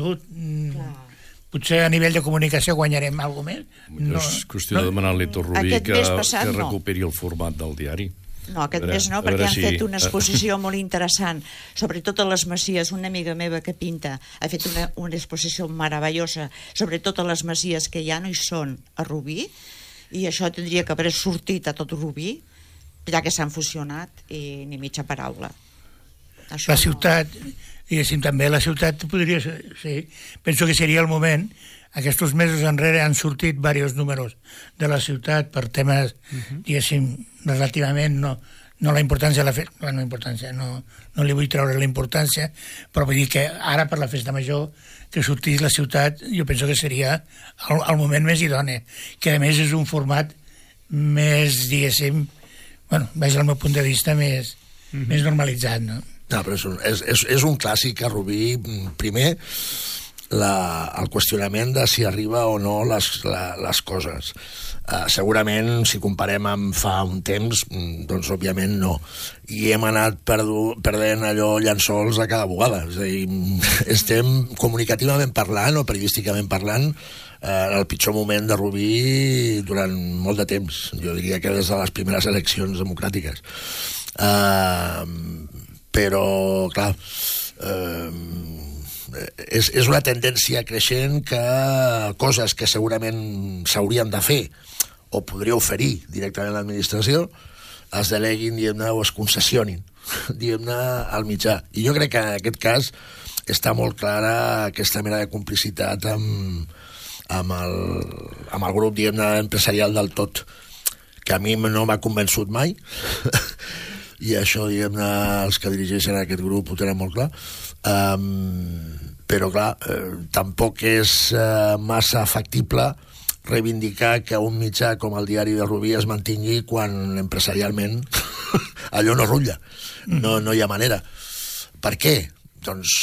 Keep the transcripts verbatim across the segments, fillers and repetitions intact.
perdut. Clar. Potser a nivell de comunicació guanyarem alguna més. No, és qüestió de demanar-li a Rubí que, passat, que recuperi no. el format del diari. No, aquest veure, mes no, perquè han si... fet una exposició molt interessant, sobretot a les masies. Una amiga meva que pinta ha fet una, una exposició meravellosa sobre totes les masies que ja no hi són a Rubí, i això tindria que haver sortit a tot Rubí, ja que s'han fusionat, i ni mitja paraula. Això la ciutat, no. diguéssim, també la ciutat podria ser, sí, penso que seria el moment. Aquests mesos enrere han sortit diversos números de la ciutat per temes, uh-huh. diguéssim, relativament, no, no la importància de la festa, no, importància, no, no li vull treure la importància, però vull dir que ara per la festa major que sortís la ciutat, jo penso que seria el, el moment més idoni, que a més és un format més, diguéssim, bueno, veig el meu punt de vista més, uh-huh. més normalitzat, no? No, però és un, és, és, és un clàssic a Rubí, primer, La, el qüestionament de si arriba o no les, la, les coses. Uh, segurament, si comparem amb fa un temps, doncs òbviament no. I hem anat perdu, perdent allò llençols a cada bugada. És a dir, estem comunicativament parlant o periodísticament parlant uh, en el pitjor moment de Rubí durant molt de temps. Jo diria que des de les primeres eleccions democràtiques. Uh, però, clar... Uh, És, és una tendència creixent que coses que segurament s'haurien de fer o podria oferir directament a l'administració es deleguin, diguem-ne, o es concessionin, diguem-ne, al mitjà. I jo crec que en aquest cas està molt clara aquesta mena de complicitat amb, amb, el, amb el grup, diguem-ne, empresarial del tot, que a mi no m'ha convençut mai, i això, diguem-ne, els que dirigeixen aquest grup ho tenen molt clar. Um, però clar, eh, tampoc és eh, massa factible reivindicar que un mitjà com el Diari de Rubí es mantingui quan empresarialment allò no rutlla, no, no hi ha manera. Per què? Doncs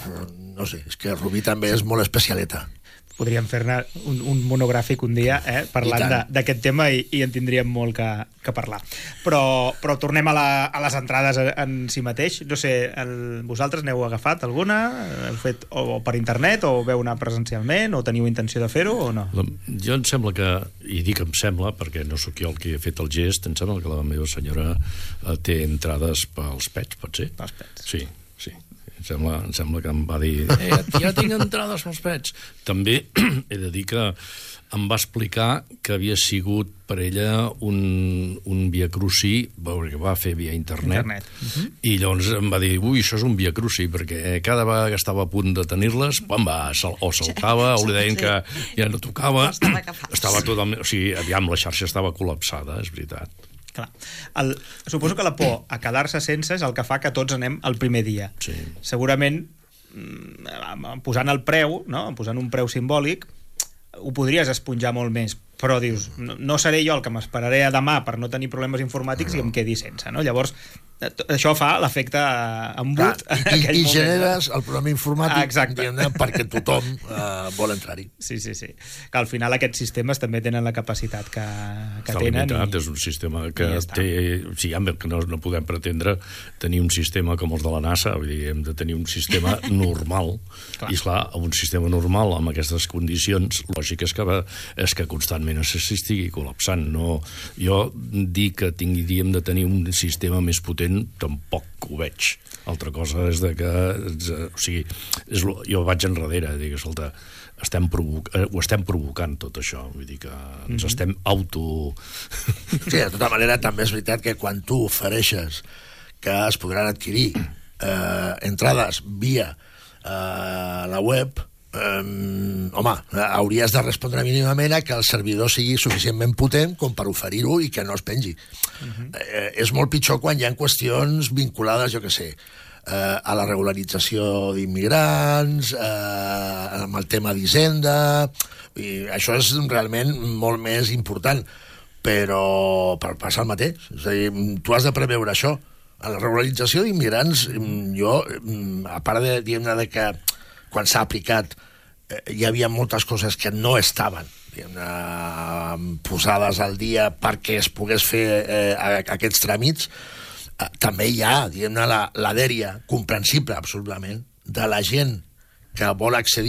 no sé, és que Rubí també és molt especialeta. Podríem fer-ne un, un monogràfic un dia, eh, parlant d'aquest tema, i, i en tindríem molt que, que parlar. Però, però tornem a, la, a les entrades en si mateix. No sé, el, vosaltres n'heu agafat alguna? Heu fet o per internet, o veu anar presencialment, o teniu intenció de fer-ho, o no? La, jo em sembla que, i dic em sembla, perquè no sóc jo el que he fet el gest, em sembla que la meva senyora eh, té entrades pels pets, pot ser? Pels pets. Sí, sí. Em sembla, em sembla que em va dir eh, ja tinc entrades pels pets. També he de dir que em va explicar que havia sigut per ella un, un viacruci, perquè va fer via internet, internet. Uh-huh. I llavors em va dir, ui, això és un viacruci, perquè cada vegada que estava a punt de tenir-les, pam, va, o saltava, o li deien que ja no tocava, estava totalment... O sigui, aviam, la xarxa estava col·lapsada, és veritat. Clar. El, suposo que la por a quedar-se sense és el que fa que tots anem el primer dia. Sí. Segurament, posant el preu, no? Posant un preu simbòlic, ho podries esponjar molt més, però dius, no, no seré jo el que m'esperaré a demà per no tenir problemes informàtics i em quedi sense, no? Llavors, això fa l'efecte embut. I, i, i generes el problema informàtic perquè tothom uh, vol entrar-hi. Sí, sí, sí. Que al final aquests sistemes també tenen la capacitat que, que està tenen. Limitat, i, és un sistema que té... O sigui, que no, no podem pretendre tenir un sistema com els de la NASA, vull dir, hem de tenir un sistema normal. I, esclar, un sistema normal amb aquestes condicions, lògic és que, és que constantment s'estigui col·lapsant. No, jo dic que hauríem de tenir un sistema més potent, tampoc ho veig. Altra cosa és de que... O sigui, és, jo vaig enrere, dic, escolta, estem provoc, ho estem provocant tot això, vull dir que ens mm-hmm. estem auto... Sí, de tota manera també és veritat que quan tu ofereixes que es podran adquirir eh, entrades via eh, la web, Um, home, hauries de respondre mínimament a que el servidor sigui suficientment potent com per oferir-ho i que no es pengi. Uh-huh. eh, és molt pitjor quan hi ha qüestions vinculades, jo què sé, eh, a la regularització d'immigrants, eh, amb el tema d'Hisenda, i això és realment molt més important, però, però passa el mateix. És a dir, tu has de preveure això. A la regularització d'immigrants, jo, a part de, diguem-ne, de que quan s'ha aplicat eh, hi havia moltes coses que no estaven diguem-ne, posades al dia perquè es pogués fer eh, aquests tràmits, eh, també hi ha diguem-ne, la, la dèria comprensible absolutament de la gent que vol accedir